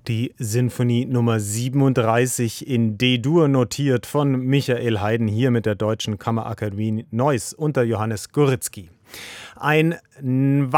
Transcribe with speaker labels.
Speaker 1: Die Sinfonie Nummer 37 in D-Dur notiert von Michael Haydn hier mit der Deutschen Kammerakademie Neuss unter Johannes Guritzky. Ein